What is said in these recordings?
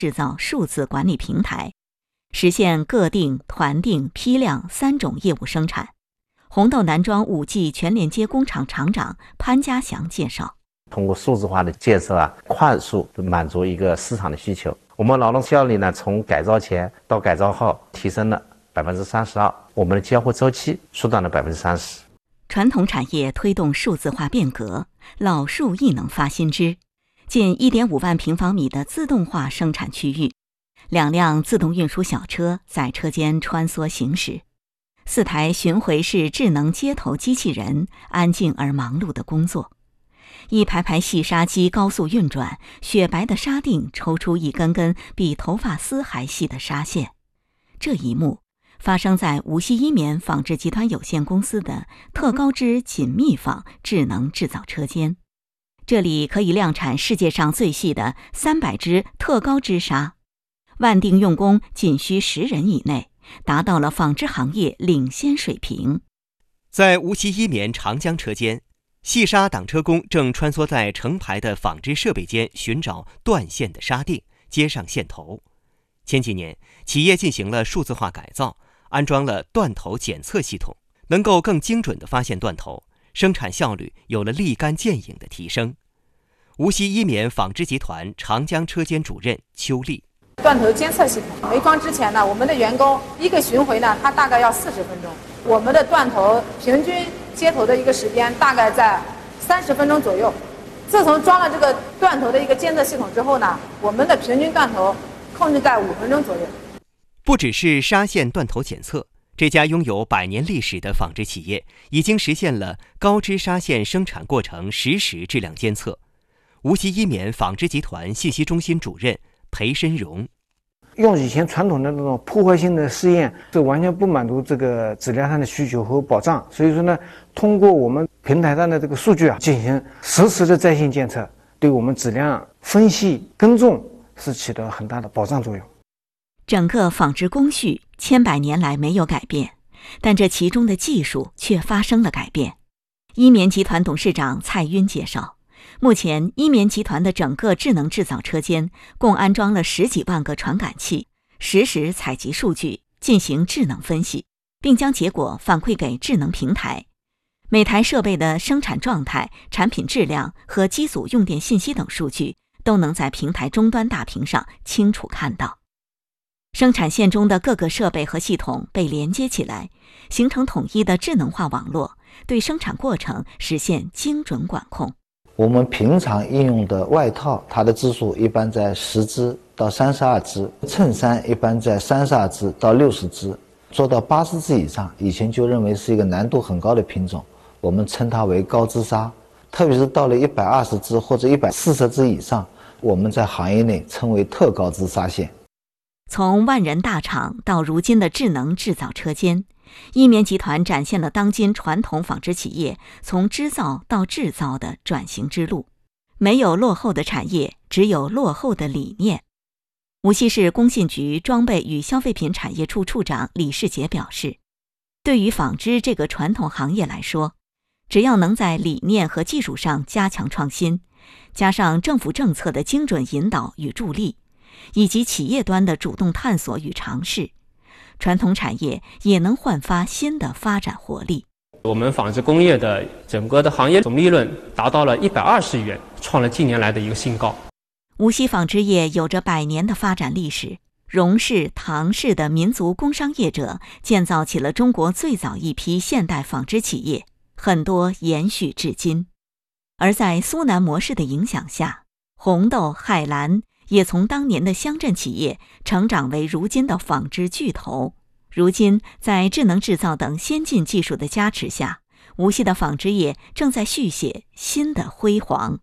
制造数字管理平台，实现个定、团定、批量3种业务生产。红豆南庄5G 全连接工厂厂长潘家祥介绍， 通过数字化的建设快速满足一个市场的需求。我们劳动效率呢，从改造前到改造后提升了32%，我们的交货周期缩短了30%。 传统产业推动数字化变革，老树亦能发新枝。近1.5万平方米的自动化生产区域，2辆自动运输小车在车间穿梭行驶，4台巡回式智能接头机器人安静而忙碌的工作，一排排细沙机高速运转，雪白的沙锭抽出一根根比头发丝还细的纱线。这一幕发生在无锡一棉纺织集团有限公司的特高织紧密纺智能制造车间，这里可以量产世界上最细的300支特高织纱，万定用工仅需10人以内，达到了纺织行业领先水平。 在无锡一棉长江车间，细纱挡车工正穿梭在成排的纺织设备间寻找断线的纱锭，接上线头。前几年，企业进行了数字化改造，安装了断头检测系统，能够更精准地发现断头，生产效率有了立竿见影的提升。无锡一棉纺织集团长江车间主任邱丽， 断头监测系统没装之前呢，我们的员工一个巡回呢，他大概要40分钟，我们的断头平均接头的一个时间大概在30分钟左右。自从装了这个断头的一个监测系统之后呢，我们的平均断头控制在5分钟左右。 不只是纱线断头检测，这家拥有100年历史的纺织企业已经实现了高织纱线生产过程实时质量监测。无锡一棉纺织集团信息中心主任裴申荣， 用以前传统的那种破坏性的试验，是完全不满足这个质量上的需求和保障。所以说呢，通过我们平台上的这个数据进行实时的在线监测，对我们质量分析耕种是起到很大的保障作用。 整个纺织工序千百年来没有改变，但这其中的技术却发生了改变。一棉集团董事长蔡晕介绍，目前一棉集团的整个智能制造车间共安装了10几万个传感器，实时采集数据，进行智能分析，并将结果反馈给智能平台。每台设备的生产状态、产品质量和机组用电信息等数据都能在平台终端大屏上清楚看到。生产线中的各个设备和系统被连接起来，形成统一的智能化网络，对生产过程实现精准管控。 我们平常应用的外套，它的支数一般在10支到32支，衬衫一般在32支到60支，做到80支以上，以前就认为是一个难度很高的品种，我们称它为高织纱。特别是到了120支或者140支以上，我们在行业内称为特高织纱线。 从万人大厂到如今的智能制造车间，一棉集团展现了当今传统纺织企业从织造到制造的转型之路。没有落后的产业，只有落后的理念。无锡市工信局装备与消费品产业处处长李世杰表示，对于纺织这个传统行业来说，只要能在理念和技术上加强创新，加上政府政策的精准引导与助力，以及企业端的主动探索与尝试，传统产业也能焕发新的发展活力。 我们纺织工业的整个的行业总利润达到了120亿元，创了近年来的一个新高。 无锡纺织业有着100年的发展历史，荣氏、唐氏的民族工商业者建造起了中国最早一批现代纺织企业，很多延续至今。而在苏南模式的影响下，红豆、海蓝也从当年的乡镇企业成长为如今的纺织巨头。如今，在智能制造等先进技术的加持下，无锡的纺织业正在续写新的辉煌。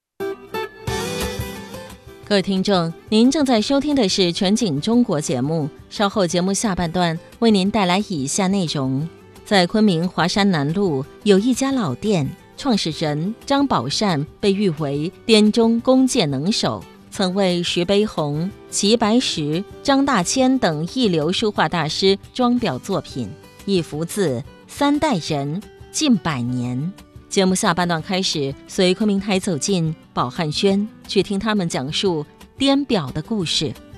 各位听众，您正在收听的是全景中国节目，稍后节目下半段为您带来以下内容。在昆明华山南路有一家老店，创始人张宝善被誉为滇中弓箭能手，曾为徐悲鸿、齐白石、张大千等一流书画大师装裱作品，一幅字3代人，近100年。节目下半段开始，随昆明台走进宝汉轩，去听他们讲述颠表的故事。